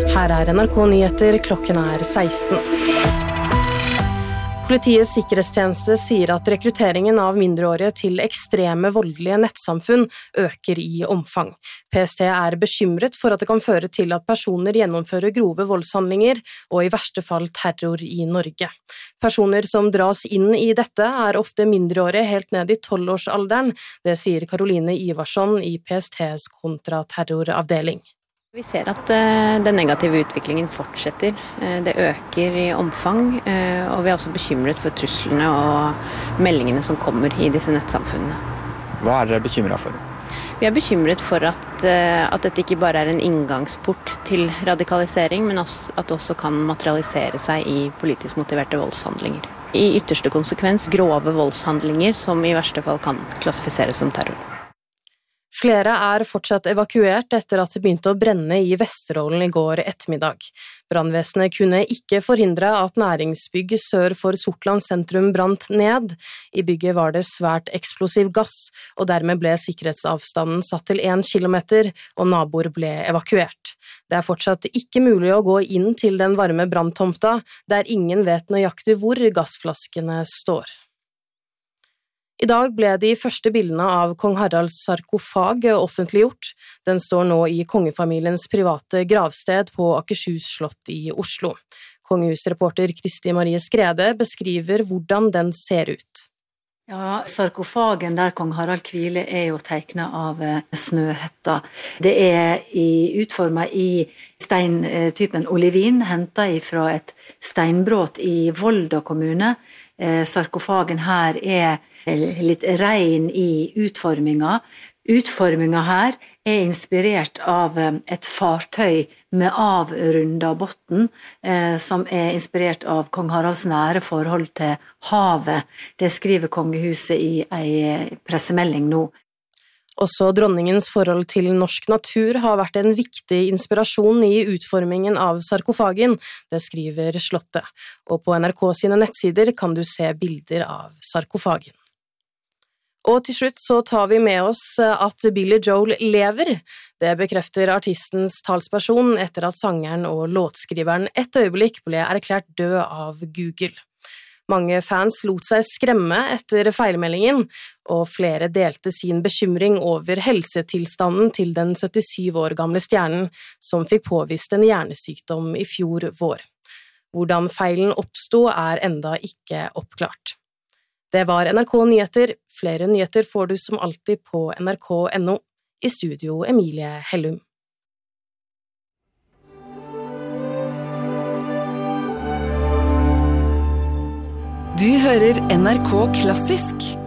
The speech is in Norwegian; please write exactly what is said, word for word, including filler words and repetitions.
Her er N R K Nyheter, klokken er seksten. Politiets sikkerhetstjeneste sier at rekrutteringen av mindreårige til ekstreme voldelige nettsamfunn øker i omfang. P S T er bekymret for at det kan føre til at personer gjennomfører grove voldshandlinger og i verste fall terror i Norge. Personer som dras inn i dette er ofte mindreårige helt ned i tolvårsalderen, det sier Caroline Ivarsson i P S T's kontraterroravdeling. Vi ser at den negative utviklingen fortsetter. Det øker i omfang, og vi er også bekymret for truslene og meldingene som kommer i disse nettsamfunnene. Hva er dere bekymret for? Vi er bekymret for at, at dette ikke bare er en inngangsport til radikalisering, men også, at det også kan materialisere seg i politisk motiverte voldshandlinger. I ytterste konsekvens grove voldshandlinger som i verste fall kan klassifiseres som terror. Flere er fortsatt evakuert etter at det begynte å brenne i Vesterålen i går ettermiddag. Brannvesenet kunne ikke forhindre at næringsbygg sør for Sortland sentrum brant ned. I bygget var det svært eksplosiv gass, og dermed ble sikkerhetsavstanden satt til én kilometer, og naboer ble evakuert. Det er fortsatt ikke mulig å gå inn til den varme branntomta, der ingen vet nøyaktig hvor gassflaskene står. I dag ble de første bildene av kong Haralds sarkofag offentliggjort. Den står nå i kongefamiliens private gravsted på Akershus slott i Oslo. Kongehusreporter Kristi Marie Skrede beskriver hvordan den ser ut. Ja, sarkofagen der kong Harald hviler er jo tegnet av Snøhetta. Det er i, utformet i steintypen olivin, hentet fra et steinbrott i Volda kommune. Sarkofagen her er litt rein i utforminga. Utforminga her er inspirert av et fartøy med avrunda botten, eh, som er inspirert av kong Haralds nære forhold til havet. Det skriver kongehuset i en pressemelding nå. Også dronningens forhold til norsk natur har vært en viktig inspirasjon i utformingen av sarkofagen, det skriver slottet. Og på N R K sine nettsider kan du se bilder av sarkofagen. Og til slutt så tar vi med oss at Billy Joel lever. Det bekrefter artistens talsperson etter at sangeren og låtskriveren et øyeblikk ble erklært død av Google. Mange fans lot seg skremme etter feilmeldingen, og flere delte sin bekymring over helsetilstanden til den syttisyv år gamle stjernen, som fikk påvist en hjernesykdom i fjor vår. Hvordan feilen oppstod er enda ikke oppklart. Det var N R K Nyheter. Flere nyheter får du som alltid på N R K punktum N O. I studio Emilie Hellum. Du hører N R K Klassisk.